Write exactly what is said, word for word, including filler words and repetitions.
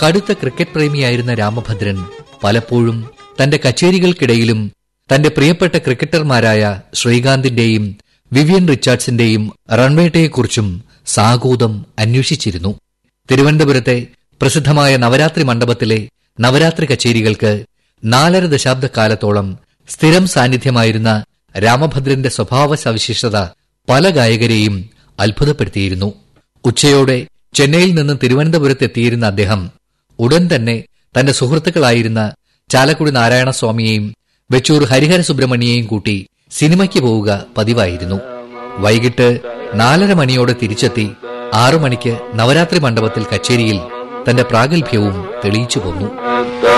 കടുത്ത ക്രിക്കറ്റ് പ്രേമിയായിരുന്ന രാമഭദ്രൻ പലപ്പോഴും തന്റെ കച്ചേരികൾക്കിടയിലും തന്റെ പ്രിയപ്പെട്ട ക്രിക്കറ്റർമാരായ ശ്രീകാന്തിന്റെയും വിവിയൻ റിച്ചാർഡ്സിന്റെയും റൺവേട്ടയെക്കുറിച്ചും സാഗൂതം അന്വേഷിച്ചിരുന്നു. തിരുവനന്തപുരത്തെ പ്രസിദ്ധമായ നവരാത്രി മണ്ഡപത്തിലെ നവരാത്രി കച്ചേരികൾക്ക് നാലര ദശാബ്ദക്കാലത്തോളം സ്ഥിരം സാന്നിധ്യമായിരുന്ന രാമഭദ്രന്റെ സ്വഭാവ സവിശേഷത പല ഗായകരെയും അത്ഭുതപ്പെടുത്തിയിരുന്നു. ഉച്ചയോടെ ചെന്നൈയിൽ നിന്ന് തിരുവനന്തപുരത്തെത്തിയിരുന്ന അദ്ദേഹം ഉടൻ തന്നെ തന്റെ സുഹൃത്തുക്കളായിരുന്ന ചാലക്കുടി നാരായണസ്വാമിയെയും വെച്ചൂർ ഹരിഹര സുബ്രഹ്മണ്യെയും കൂട്ടി സിനിമയ്ക്ക് പോവുക പതിവായിരുന്നു. വൈകിട്ട് നാലര മണിയോടെ തിരിച്ചെത്തി ആറു മണിക്ക് നവരാത്രി മണ്ഡപത്തിൽ കച്ചേരിയിൽ തന്റെ പ്രാഗൽഭ്യവും തെളിയിച്ചു പോന്നു.